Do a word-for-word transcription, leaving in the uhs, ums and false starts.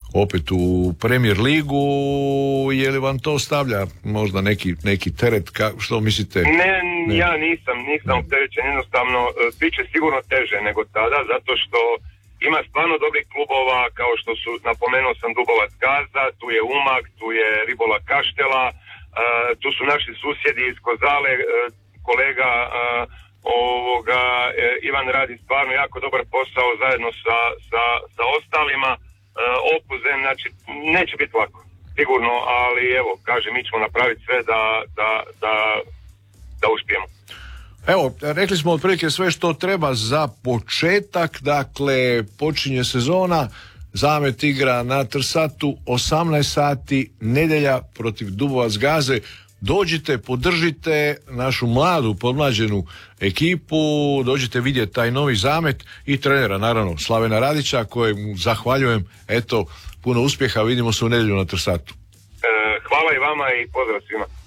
opet u Premier ligu, je li vam to stavlja možda neki, neki teret, ka, što mislite? Ne, ne, ja nisam, nisam opterećen, jednostavno bit će sigurno teže nego tada, zato što ima stvarno dobrih klubova, kao što su, napomenuo sam, Dubovac Gaza, tu je Umag, tu je Ribola Kaštela, uh, tu su naši susjedi iz Kozale, uh, kolega uh, ovoga, uh, Ivan radi stvarno jako dobar posao zajedno sa, sa, sa ostalima, uh, Opuzen, znači neće biti lako, sigurno, ali evo, kažem, mi ćemo napraviti sve da, da, da, da uspijemo. Evo, rekli smo otprilike sve što treba za početak, dakle, počinje sezona, Zamet igra na Trsatu, osamnaest sati, nedjelja protiv Dubovac Gaze. Dođite, podržite našu mladu, pomlađenu ekipu, dođite vidjeti taj novi Zamet i trenera, naravno, Slavena Radića, kojemu zahvaljujem, eto, puno uspjeha, vidimo se u nedjelju na Trsatu. E, hvala i vama i pozdrav svima.